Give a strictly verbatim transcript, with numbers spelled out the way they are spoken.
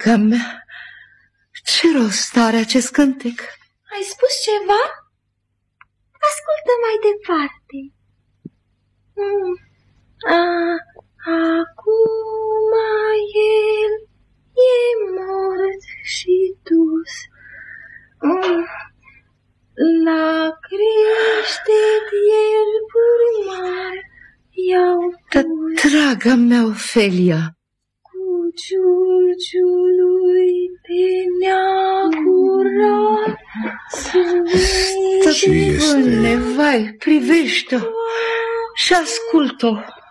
Draga mea, ce rost are acest cântec? Ai spus ceva? Ascultă mai departe. Mm. A, acum el e mort și dus. Mm. La creștet ierburi mari i-au pus. Draga mea Ofelia, cu giurgiului pe neacurat. Stăpâne, vai, privește-o și ascult-o.